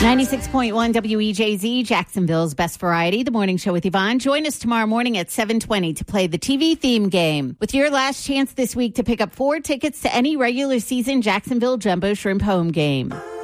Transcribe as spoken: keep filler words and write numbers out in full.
ninety-six point one W E J Z, Jacksonville's Best Variety, the morning show with Yvonne. Join us tomorrow morning at seven twenty to play the T V theme game with your last chance this week to pick up four tickets to any regular season Jacksonville Jumbo Shrimp home game.